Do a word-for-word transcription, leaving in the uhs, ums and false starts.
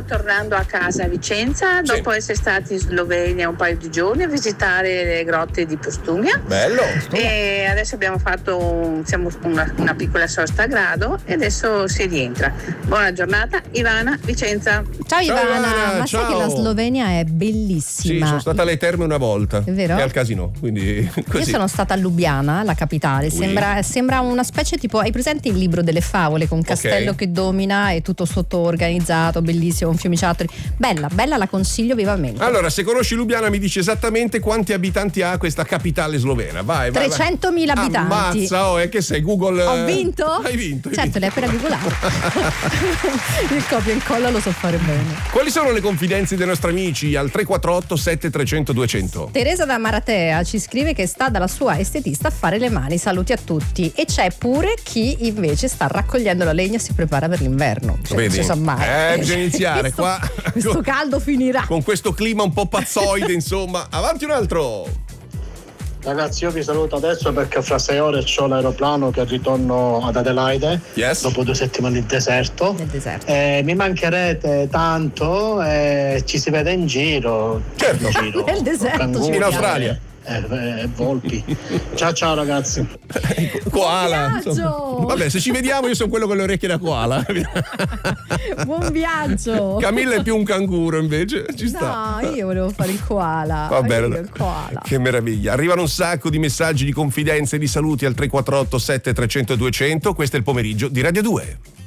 stiamo tornando a casa a Vicenza dopo sì. essere stati in Slovenia un paio di giorni a visitare le grotte di Postumia. Bello! E adesso abbiamo fatto un, siamo una, una piccola sosta a grado e adesso si rientra. Buona giornata, Ivana, Vicenza. Ciao, ciao Ivana, Ivana, ma ciao. sai che la Slovenia è bellissima? Sì, sono stata alle terme una volta. È vero? E al casino, quindi così. Io sono stata a Lubiana, la capitale. Oui. Sembra, sembra una specie tipo, hai presente il libro delle favole con un castello Okay. che domina e tutto sotto organizzato, bellissimo, un fiumiciattoli. Bella, bella, la consiglio vivamente. Allora, se conosci Lubiana mi dici esattamente quanti abitanti ha questa capitale slovena. Vai, vai. trecentomila vai. abitanti. Ammazza, oh, è che sei Google. Ho vinto? Hai vinto. Hai Certo, vinto. l'hai appena googolato. Il copia e incolla lo so fare bene. Quali sono le confidenze dei nostri amici al tre quattro otto sette tre zero zero due zero zero? Teresa da Maratea ci scrive che sta dalla sua estetista a fare le mani, saluti a tutti. E c'è pure chi invece sta raccogliendo la legna e si prepara per l'inverno. Cioè, Vedi? non si sa mai. Eh, bisogna iniziare questo, qua. Questo caldo finirà. Con questo clima un po' pazzoide, insomma. Avanti un altro. Ragazzi, io vi saluto adesso perché fra sei ore c'ho l'aeroplano che ritorno ad Adelaide, yes. dopo due settimane in deserto. Nel deserto. Eh, mi mancherete tanto e ci si vede in giro. Certo. In giro. Nel deserto Canguri, ci in Australia. E eh, eh, volpi. Ciao ciao ragazzi. Koala. Buon viaggio! Vabbè, se ci vediamo io sono quello con le orecchie da koala. Buon viaggio! Camilla è più un canguro invece. Ci sta. No, io volevo fare il koala. Va bene. Io il koala. Che meraviglia. Arrivano un sacco di messaggi di confidenze e di saluti al tre quattro otto sette tre zero zero due zero zero. Questo è il pomeriggio di Radio due.